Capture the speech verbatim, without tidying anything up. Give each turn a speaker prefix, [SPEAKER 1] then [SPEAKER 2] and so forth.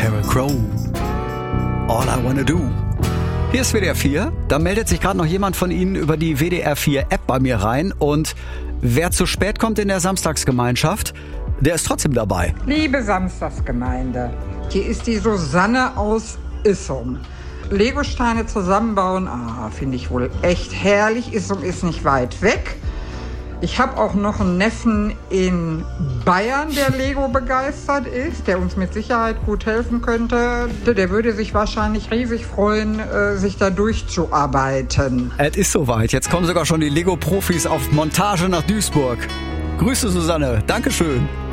[SPEAKER 1] Sheryl Crow. All I Wanna Do. Hier ist W D R vier. Da meldet sich gerade noch jemand von Ihnen über die W D R vier App bei mir rein. Und wer zu spät kommt in der Samstagsgemeinschaft, der ist trotzdem dabei.
[SPEAKER 2] Liebe Samstagsgemeinde, hier ist die Susanne aus Issum. Legosteine zusammenbauen, ah, finde ich wohl echt herrlich. Issum ist nicht weit weg. Ich habe auch noch einen Neffen in Bayern, der Lego begeistert ist, der uns mit Sicherheit gut helfen könnte. Der würde sich wahrscheinlich riesig freuen, sich da durchzuarbeiten.
[SPEAKER 1] Es ist soweit. Jetzt kommen sogar schon die Lego-Profis auf Montage nach Duisburg. Grüße, Susanne. Dankeschön.